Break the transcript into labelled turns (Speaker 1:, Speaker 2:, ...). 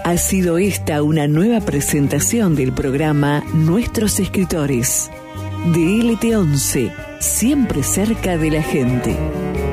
Speaker 1: Ha sido esta una nueva presentación del programa Nuestros Escritores, de LT11, siempre cerca de la gente.